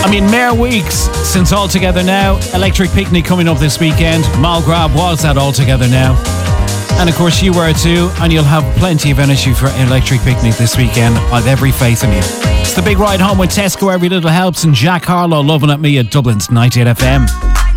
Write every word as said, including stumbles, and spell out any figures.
I mean, mere weeks since All Together Now. Electric Picnic coming up this weekend. Malgrab was at All Together Now. And of course you were too, and you'll have plenty of energy for Electric Picnic this weekend. I've every faith in you. It's the big ride home with Tesco, Every Little Helps, and Jack Harlow loving at me at Dublin's ninety-eight F M.